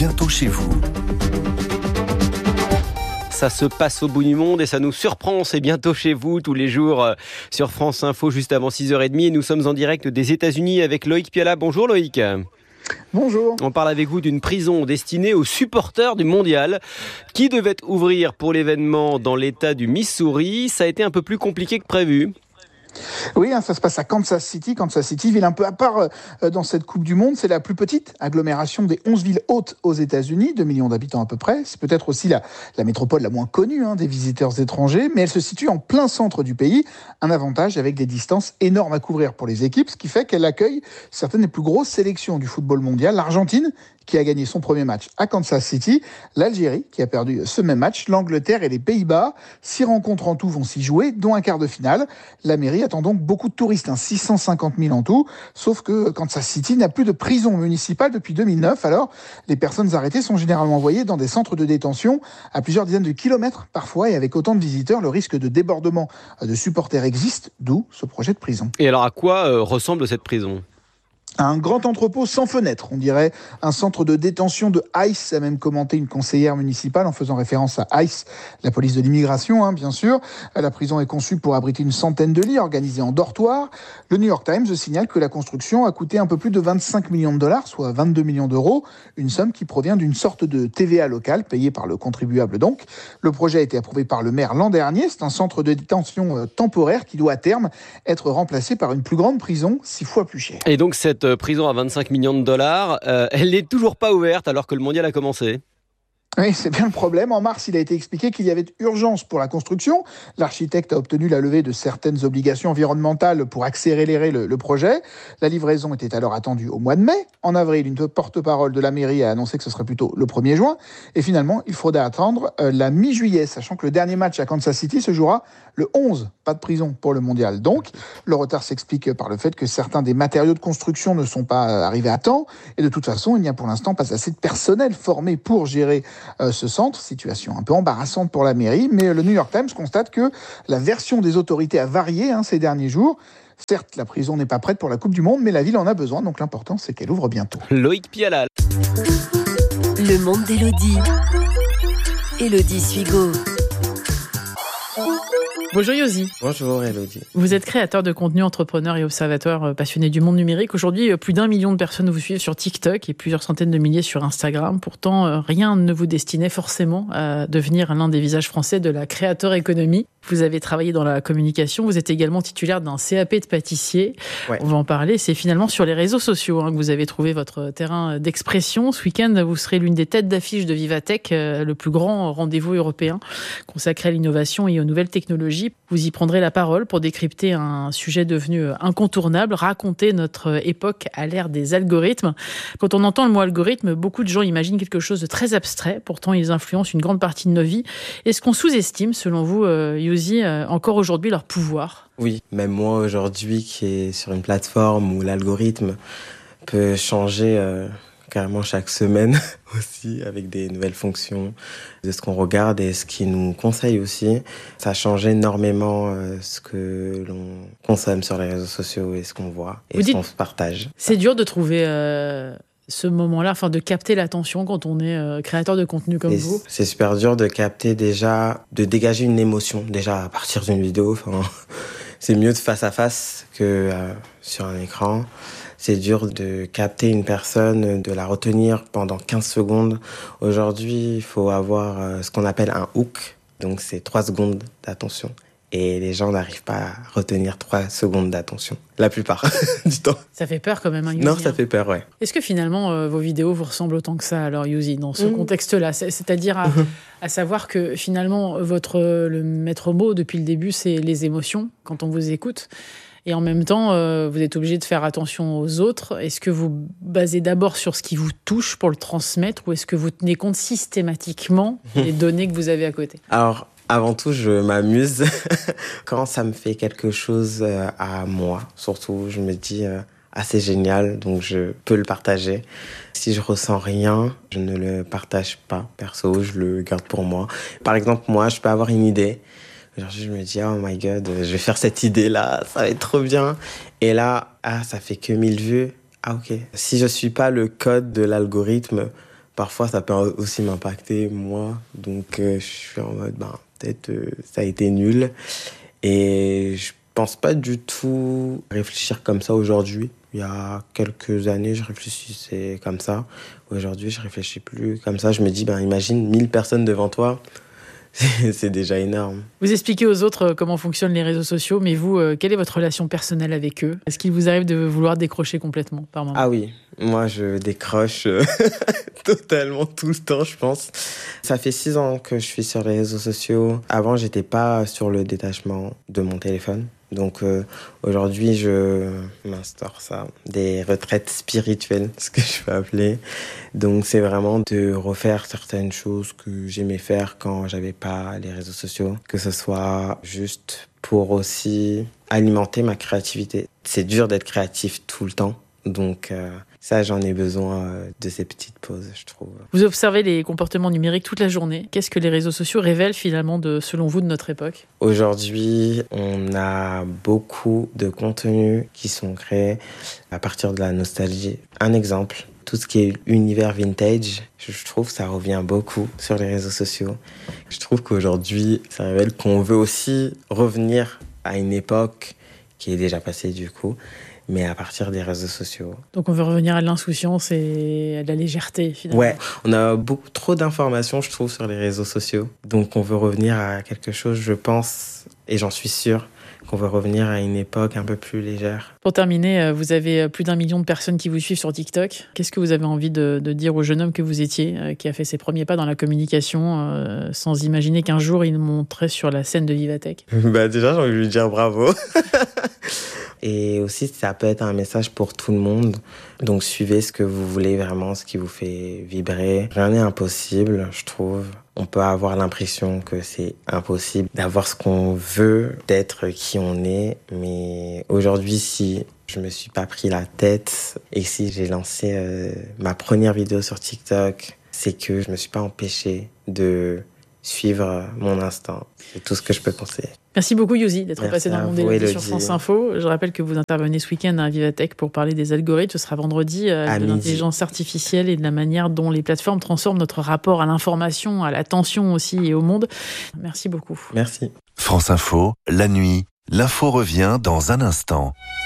bientôt chez vous. Ça se passe au bout du monde et ça nous surprend. C'est bientôt chez vous, tous les jours sur France Info, juste avant 6h30. Et nous sommes en direct des États-Unis avec Loïc Piala. Bonjour Loïc. Bonjour. On parle avec vous d'une prison destinée aux supporters du mondial qui devait ouvrir pour l'événement dans l'État du Missouri. Ça a été un peu plus compliqué que prévu. Oui, ça se passe à Kansas City. Kansas City, ville un peu à part dans cette Coupe du Monde. C'est la plus petite agglomération des 11 villes hautes aux États-Unis, 2 millions d'habitants à peu près. C'est peut-être aussi la métropole la moins connue des visiteurs étrangers, mais elle se situe en plein centre du pays. Un avantage avec des distances énormes à couvrir pour les équipes, ce qui fait qu'elle accueille certaines des plus grosses sélections du football mondial. L'Argentine, qui a gagné son premier match à Kansas City, l'Algérie, qui a perdu ce même match, l'Angleterre et les Pays-Bas. 6 rencontres en tout vont s'y jouer, dont un quart de finale. La mairie attend donc beaucoup de touristes, 650 000 en tout, sauf que Kansas City n'a plus de prison municipale depuis 2009. Alors, les personnes arrêtées sont généralement envoyées dans des centres de détention à plusieurs dizaines de kilomètres parfois, et avec autant de visiteurs, le risque de débordement de supporters existe, d'où ce projet de prison. Et alors, à quoi ressemble cette prison ? Un grand entrepôt sans fenêtre, on dirait un centre de détention de ICE, a même commenté une conseillère municipale en faisant référence à ICE, la police de l'immigration, bien sûr. La prison est conçue pour abriter une centaine de lits organisés en dortoirs. Le New York Times signale que la construction a coûté un peu plus de 25 millions de dollars, soit 22 millions d'euros, une somme qui provient d'une sorte de TVA locale, payée par le contribuable donc. Le projet a été approuvé par le maire l'an dernier. C'est un centre de détention temporaire qui doit à terme être remplacé par une plus grande prison, 6 fois plus chère. Et donc cette prison à 25 millions de dollars, elle n'est toujours pas ouverte alors que le mondial a commencé. Oui, c'est bien le problème. En mars, il a été expliqué qu'il y avait urgence pour la construction. L'architecte a obtenu la levée de certaines obligations environnementales pour accélérer le projet. La livraison était alors attendue au mois de mai. En avril, une porte-parole de la mairie a annoncé que ce serait plutôt le 1er juin. Et finalement, il faudra attendre la mi-juillet, sachant que le dernier match à Kansas City se jouera le 11. Pas de prison pour le mondial. Donc, le retard s'explique par le fait que certains des matériaux de construction ne sont pas arrivés à temps. Et de toute façon, il n'y a pour l'instant pas assez de personnel formé pour gérer ce centre. Situation un peu embarrassante pour la mairie, mais le New York Times constate que la version des autorités a varié ces derniers jours. Certes, la prison n'est pas prête pour la Coupe du Monde, mais la ville en a besoin, donc l'important c'est qu'elle ouvre bientôt. Loïc Piala. Le monde d'Élodie. Élodie Suigo. Bonjour Yosi. Bonjour Élodie. Vous êtes créateur de contenu, entrepreneur et observateur passionné du monde numérique. Aujourd'hui, plus d'1 million de personnes vous suivent sur TikTok et plusieurs centaines de milliers sur Instagram. Pourtant, rien ne vous destinait forcément à devenir l'un des visages français de la creator economy. Vous avez travaillé dans la communication, vous êtes également titulaire d'un CAP de pâtissier. Ouais. On va en parler. C'est finalement sur les réseaux sociaux que vous avez trouvé votre terrain d'expression. Ce week-end, vous serez l'une des têtes d'affiche de Vivatech, le plus grand rendez-vous européen consacré à l'innovation et aux nouvelles technologies. Vous y prendrez la parole pour décrypter un sujet devenu incontournable, raconter notre époque à l'ère des algorithmes. Quand on entend le mot algorithme, beaucoup de gens imaginent quelque chose de très abstrait. Pourtant, ils influencent une grande partie de nos vies. Est-ce qu'on sous-estime, selon vous, encore aujourd'hui leur pouvoir ? Oui, même moi aujourd'hui qui est sur une plateforme où l'algorithme peut changer carrément chaque semaine aussi avec des nouvelles fonctions de ce qu'on regarde et ce qu'il nous conseille aussi. Ça change énormément ce que l'on consomme sur les réseaux sociaux et ce qu'on voit et ce qu'on se partage. C'est dur de trouver ce moment-là, de capter l'attention quand on est créateur de contenu comme vous. C'est super dur de capter déjà, de dégager une émotion déjà à partir d'une vidéo. C'est mieux de face à face que sur un écran. C'est dur de capter une personne, de la retenir pendant 15 secondes. Aujourd'hui, il faut avoir ce qu'on appelle un hook. Donc, c'est 3 secondes d'attention. Et les gens n'arrivent pas à retenir 3 secondes d'attention. La plupart du temps. Ça fait peur quand même, Yuzi. Non, ça fait peur, ouais. Est-ce que finalement, vos vidéos vous ressemblent autant que ça, alors, Yuzi, dans ce contexte-là ? C'est-à-dire à savoir que finalement, le maître mot depuis le début, c'est les émotions, quand on vous écoute. Et en même temps, vous êtes obligé de faire attention aux autres. Est-ce que vous basez d'abord sur ce qui vous touche pour le transmettre ou est-ce que vous tenez compte systématiquement des données que vous avez à côté ? Alors, avant tout, je m'amuse. Quand ça me fait quelque chose à moi, surtout, je me dis c'est génial, donc je peux le partager. Si je ressens rien, je ne le partage pas. Perso, je le garde pour moi. Par exemple, moi, je peux avoir une idée. Aujourd'hui, je me dis, oh my god, je vais faire cette idée-là, ça va être trop bien. Et là, ça fait que 1000 vues. Ah ok. Si je suis pas le code de l'algorithme, Parfois, ça peut aussi m'impacter, moi. Donc, je suis en mode, peut-être ça a été nul. Et je pense pas du tout réfléchir comme ça aujourd'hui. Il y a quelques années, je réfléchissais comme ça. Aujourd'hui, je réfléchis plus comme ça. Je me dis, imagine 1000 personnes devant toi. C'est déjà énorme. Vous expliquez aux autres comment fonctionnent les réseaux sociaux, mais vous, quelle est votre relation personnelle avec eux ? Est-ce qu'il vous arrive de vouloir décrocher complètement par moment ? Ah oui, moi je décroche totalement tout le temps, je pense. Ça fait 6 ans que je suis sur les réseaux sociaux. Avant, j'étais pas sur le détachement de mon téléphone. Donc aujourd'hui, je m'instaure ça, des retraites spirituelles, ce que je peux appeler. Donc c'est vraiment de refaire certaines choses que j'aimais faire quand j'avais pas les réseaux sociaux, que ce soit juste pour aussi alimenter ma créativité. C'est dur d'être créatif tout le temps. Donc ça, j'en ai besoin de ces petites pauses, je trouve. Vous observez les comportements numériques toute la journée. Qu'est-ce que les réseaux sociaux révèlent finalement, selon vous, de notre époque ? Aujourd'hui, on a beaucoup de contenus qui sont créés à partir de la nostalgie. Un exemple, tout ce qui est univers vintage, je trouve que ça revient beaucoup sur les réseaux sociaux. Je trouve qu'aujourd'hui, ça révèle qu'on veut aussi revenir à une époque qui est déjà passée du coup, mais à partir des réseaux sociaux. Donc on veut revenir à l'insouciance et à la légèreté, finalement. Ouais, on a beaucoup trop d'informations, je trouve, sur les réseaux sociaux. Donc on veut revenir à quelque chose, je pense, et j'en suis sûr, qu'on veut revenir à une époque un peu plus légère. Pour terminer, vous avez plus d'1 million de personnes qui vous suivent sur TikTok. Qu'est-ce que vous avez envie de dire au jeune homme que vous étiez, qui a fait ses premiers pas dans la communication, sans imaginer qu'un jour il monterait sur la scène de Vivatech ? Déjà, j'ai envie de lui dire bravo. Et aussi, ça peut être un message pour tout le monde. Donc, suivez ce que vous voulez vraiment, ce qui vous fait vibrer. Rien n'est impossible, je trouve. On peut avoir l'impression que c'est impossible d'avoir ce qu'on veut, d'être qui on est. Mais aujourd'hui, si je me suis pas pris la tête et si j'ai lancé ma première vidéo sur TikTok, c'est que je me suis pas empêché de suivre mon instinct. C'est tout ce que je peux conseiller. Merci beaucoup, Youzi, d'être passé dans le monde Élodie sur Elodie. France Info. Je rappelle que vous intervenez ce week-end à Vivatech pour parler des algorithmes. Ce sera vendredi, de l'intelligence artificielle et de la manière dont les plateformes transforment notre rapport à l'information, à l'attention aussi et au monde. Merci beaucoup. Merci. France Info, la nuit, l'info revient dans un instant.